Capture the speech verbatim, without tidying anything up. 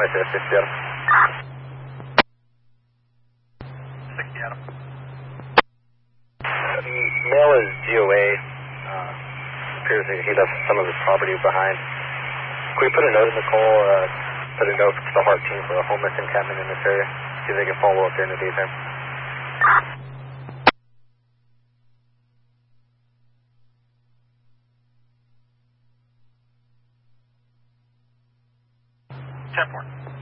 my six, six Seattle. six Seattle. Male is G O A. Uh, appears that he left some of his property behind. Can we put a note in the call, uh, put a note to the HART team for a homeless encampment in this area? See if they can follow up during the daytime. ten four.